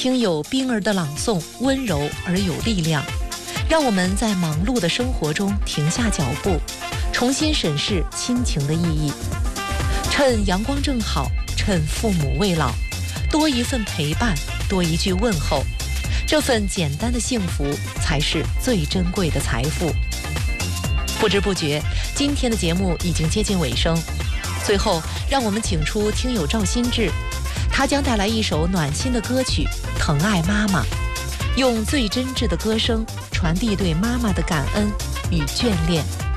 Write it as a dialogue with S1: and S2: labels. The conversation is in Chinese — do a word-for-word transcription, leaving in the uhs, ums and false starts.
S1: 听友冰儿的朗诵，温柔而有力量，让我们在忙碌的生活中停下脚步，重新审视亲情的意义。趁阳光正好，趁父母未老，多一份陪伴，多一句问候，这份简单的幸福才是最珍贵的财富。不知不觉，今天的节目已经接近尾声。最后，让我们请出听友赵新志，他将带来一首暖心的歌曲《疼爱妈妈》，用最真挚的歌声传递对妈妈的感恩与眷恋。